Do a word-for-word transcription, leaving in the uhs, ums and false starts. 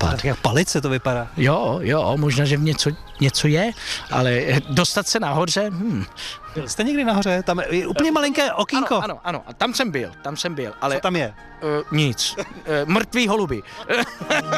západ. Tak jak palice to vypadá. Jo, jo, možná, že v něco, něco je, ale dostat se nahoře, hm. Byl jste někdy nahoře? Tam je úplně malinké okýnko. Ano, ano, ano, a tam jsem byl, tam jsem byl, ale Co tam je? uh, nic, uh, mrtví holuby.